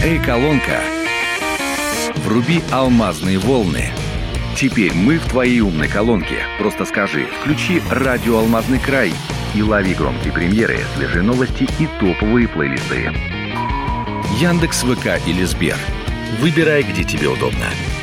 Колонка. Вруби алмазные волны. Теперь мы в твоей умной колонке. Просто скажи: включи радио «Алмазный край» и лови громкие премьеры, свежие новости и топовые плейлисты. Яндекс, ВК или Сбер. Выбирай, где тебе удобно.